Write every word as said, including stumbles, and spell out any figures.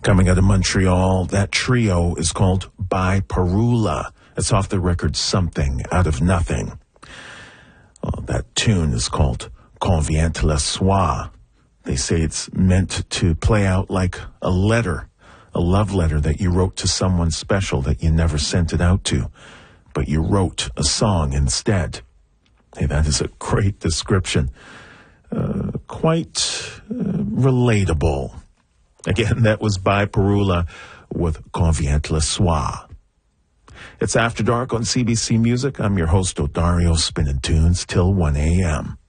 Coming out of Montreal, that trio is called By Parula. It's off the record Something Out of Nothing. Well, that tune is called Quand vient le soir. They say it's meant to play out like a letter, a love letter that you wrote to someone special that you never sent it out to, but you wrote a song instead. Hey, that is a great description. Uh, quite uh, relatable. Again, that was By Parula with Quand vient le soir. It's After Dark on C B C Music. I'm your host, Odario, spinning tunes till one a.m.